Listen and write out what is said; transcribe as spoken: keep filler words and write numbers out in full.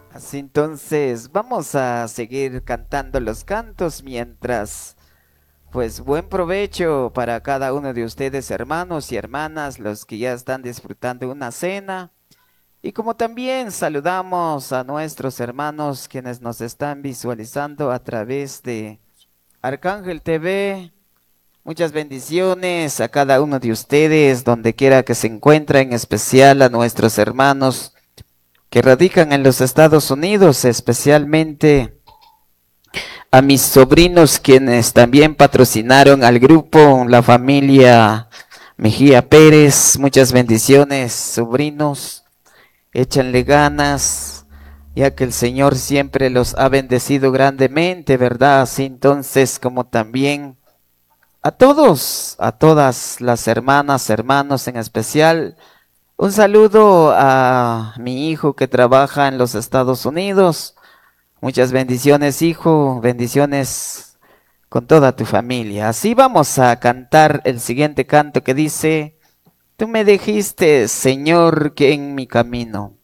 Así entonces, vamos a seguir cantando los cantos mientras, pues buen provecho para cada uno de ustedes, hermanos y hermanas, los que ya están disfrutando una cena. Y como también saludamos a nuestros hermanos quienes nos están visualizando a través de Arcángel T V. Muchas bendiciones a cada uno de ustedes, donde quiera que se encuentren, en especial a nuestros hermanos que radican en los Estados Unidos, especialmente a mis sobrinos quienes también patrocinaron al grupo, la familia Mejía Pérez. Muchas bendiciones, sobrinos, échanle ganas, ya que el Señor siempre los ha bendecido grandemente, ¿verdad? Así entonces como también a todos, a todas las hermanas, hermanos en especial. Un saludo a mi hijo que trabaja en los Estados Unidos. Muchas bendiciones, hijo, bendiciones con toda tu familia. Así vamos a cantar el siguiente canto que dice, tú me dijiste, Señor, que en mi camino